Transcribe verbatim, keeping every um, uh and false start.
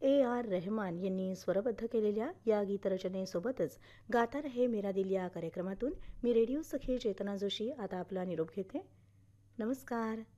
A R Rahman यांनी स्वरबद्ध केलेल्या या गीतरचनेसोबतच गाता रहे मेरा दिल या कार्यक्रमातून मी रेडिओ सखी चेतना जोशी आता आपला निरोप घेते. नमस्कार.